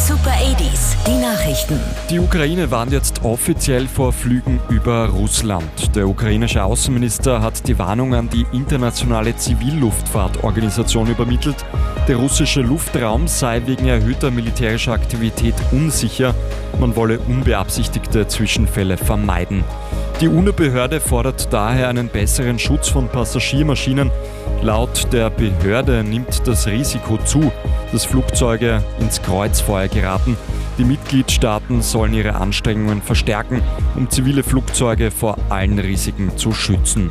Super 80s, die Nachrichten. Die Ukraine warnt jetzt offiziell vor Flügen über Russland. Der ukrainische Außenminister hat die Warnung an die internationale Zivilluftfahrtorganisation übermittelt. Der russische Luftraum sei wegen erhöhter militärischer Aktivität unsicher. Man wolle unbeabsichtigte Zwischenfälle vermeiden. Die UNO-Behörde fordert daher einen besseren Schutz von Passagiermaschinen. Laut der Behörde nimmt das Risiko zu, dass Flugzeuge ins Kreuzfeuer geraten. Die Mitgliedstaaten sollen ihre Anstrengungen verstärken, um zivile Flugzeuge vor allen Risiken zu schützen.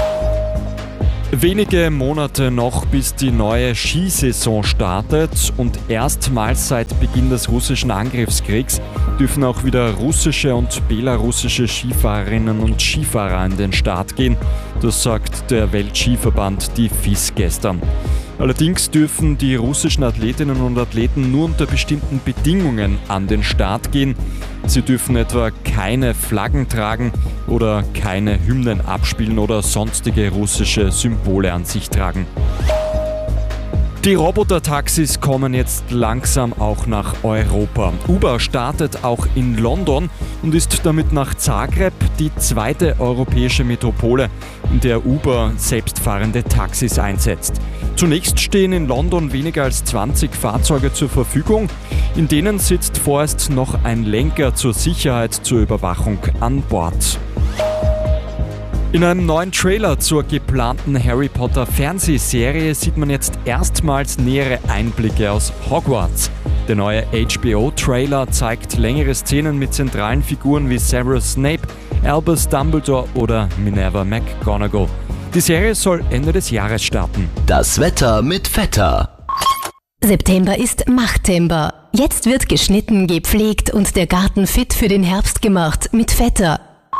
Wenige Monate noch, bis die neue Skisaison startet und erstmals seit Beginn des russischen Angriffskriegs dürfen auch wieder russische und belarussische Skifahrerinnen und Skifahrer an den Start gehen. Das sagt der Weltskiverband, die FIS, gestern. Allerdings dürfen die russischen Athletinnen und Athleten nur unter bestimmten Bedingungen an den Start gehen. Sie dürfen etwa keine Flaggen tragen oder keine Hymnen abspielen oder sonstige russische Symbole an sich tragen. Die Roboter-Taxis kommen jetzt langsam auch nach Europa. Uber startet auch in London und ist damit nach Zagreb die zweite europäische Metropole, in der Uber selbstfahrende Taxis einsetzt. Zunächst stehen in London weniger als 20 Fahrzeuge zur Verfügung. In denen sitzt vorerst noch ein Lenker zur Sicherheit zur Überwachung an Bord. In einem neuen Trailer zur geplanten Harry Potter Fernsehserie sieht man jetzt erstmals nähere Einblicke aus Hogwarts. Der neue HBO-Trailer zeigt längere Szenen mit zentralen Figuren wie Severus Snape, Albus Dumbledore oder Minerva McGonagall. Die Serie soll Ende des Jahres starten. Das Wetter mit Vetter. September ist Machtember. Jetzt wird geschnitten, gepflegt und der Garten fit für den Herbst gemacht mit Vetter.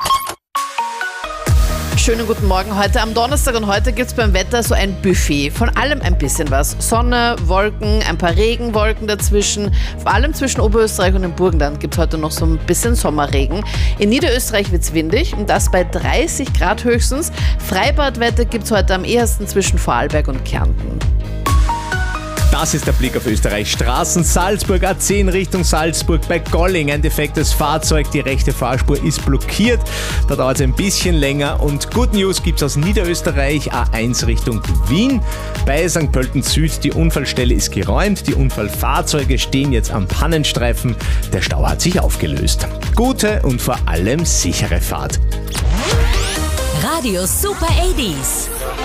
Schönen guten Morgen heute am Donnerstag und heute gibt es beim Wetter so ein Buffet. Von allem ein bisschen was. Sonne, Wolken, ein paar Regenwolken dazwischen. Vor allem zwischen Oberösterreich und dem Burgenland gibt es heute noch so ein bisschen Sommerregen. In Niederösterreich wird es windig und das bei 30 Grad höchstens. Freibadwetter gibt es heute am ehesten zwischen Vorarlberg und Kärnten. Das ist der Blick auf Österreich. Straßen Salzburg, A10 Richtung Salzburg, bei Golling ein defektes Fahrzeug, die rechte Fahrspur ist blockiert. Da dauert es ein bisschen länger und Good News gibt es aus Niederösterreich, A1 Richtung Wien. Bei St. Pölten Süd, die Unfallstelle ist geräumt, die Unfallfahrzeuge stehen jetzt am Pannenstreifen. Der Stau hat sich aufgelöst. Gute und vor allem sichere Fahrt. Radio Super 80s.